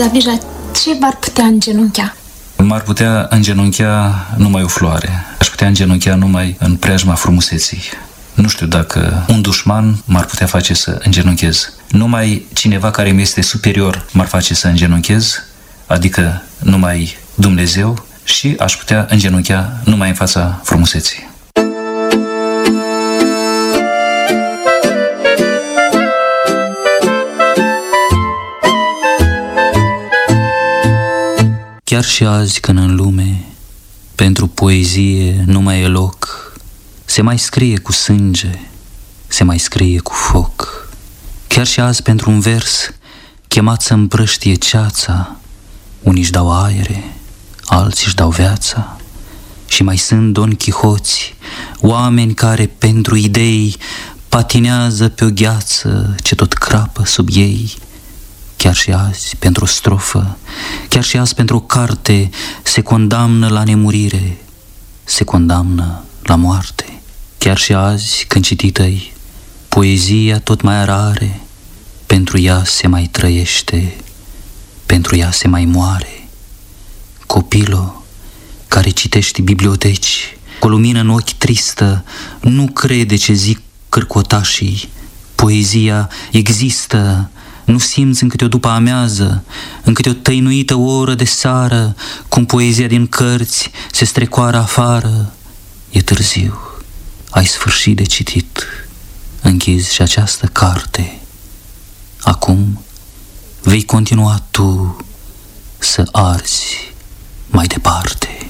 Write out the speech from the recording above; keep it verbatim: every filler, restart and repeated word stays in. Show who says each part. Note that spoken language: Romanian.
Speaker 1: David, la ce v-ar putea îngenunchea?
Speaker 2: M-ar putea îngenunchea numai o floare. Aș putea îngenunchea numai în preajma frumuseții. Nu știu dacă un dușman m-ar putea face să îngenunchez. Numai cineva care mi este superior m-ar face să îngenunchez, adică numai Dumnezeu, și aș putea îngenunchea numai în fața frumuseții.
Speaker 3: Chiar și azi, când în lume pentru poezie nu mai e loc, se mai scrie cu sânge, se mai scrie cu foc. Chiar și azi pentru un vers chemat să împrăștie ceața, unii își dau aere, alții își dau viața. Și mai sunt Don Chihoți, oameni care pentru idei patinează pe o gheață ce tot crapă sub ei. Chiar și azi, pentru o strofă, chiar și azi pentru o carte, se condamnă la nemurire, se condamnă la moarte. Chiar și azi, când citită-i, poezia tot mai rare, pentru ea se mai trăiește, pentru ea se mai moare. Copilo, care citești biblioteci, cu o lumină în ochi tristă, nu crede ce zic cârcotașii. Poezia există. Nu simți în câte o după amiază, în câte o tăinuită oră de seară, cum poezia din cărți se strecoară afară. E târziu, ai sfârșit de citit, închizi și această carte. Acum vei continua tu să arzi mai departe.